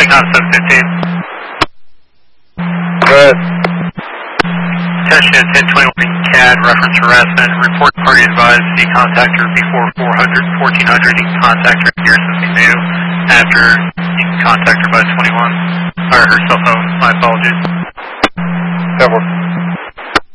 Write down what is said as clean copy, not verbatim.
Take on 715. Go ahead. Attention 1021 CAD, reference harassment. Report party advised. See contactor before 1400. You can contact her here something new. After, you can contact her by 21. Or her cell phone. My apologies. That works.